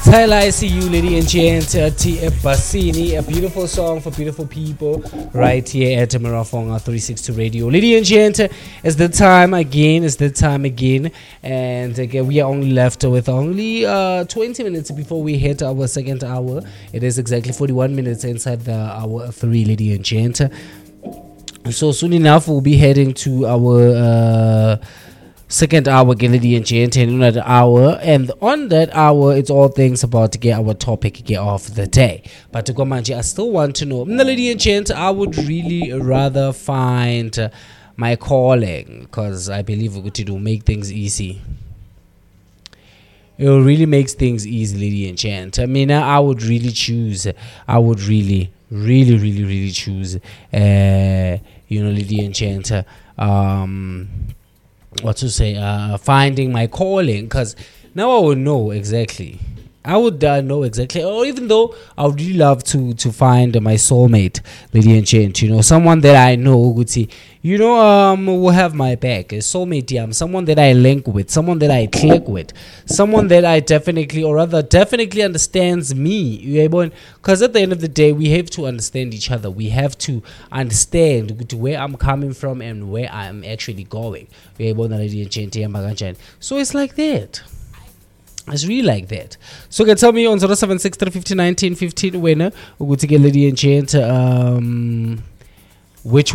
Tyler, I see you, lady and gent. T.F. Basini, a beautiful song for beautiful people, right here at Marafonga 362 Radio. Lady and gent, it's the time again, and again, we are only left with only 20 minutes before we hit our second hour. It is exactly 41 minutes inside the hour 3, lady and gent. So soon enough, we'll be heading to our second hour, lady and gent, in another hour, and on that hour, it's all things about to get our topic of the day. But to go, I still want to know, lady and gent, I would really rather find my calling, because I believe we're going to make things easy. It really makes things easy, lady and gent. I mean, I would really choose. I would really choose. Lady and gent. Finding my calling, because now I would know exactly. Or even though I would really love to find my soulmate, lady and gent, someone that I know would see, will have my back. A soulmate, someone that I link with, someone that I click with, someone that I definitely understands me. Because at the end of the day, we have to understand each other. We have to understand where I'm coming from and where I'm actually going. So it's like that. It's really like that. So you can tell me on 076 350 1915 winner, lady and gent, which